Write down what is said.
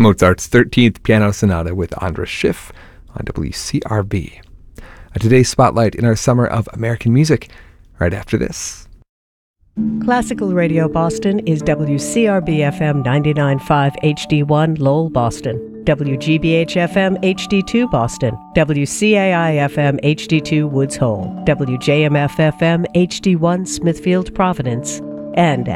Mozart's 13th Piano Sonata with Andras Schiff on WCRB. Today's spotlight in our summer of American music, right after this. Classical Radio Boston is WCRB-FM 99.5 HD1 Lowell, Boston, WGBH-FM HD2 Boston, WCAI-FM HD2 Woods Hole, WJMF-FM HD1 Smithfield, Providence, and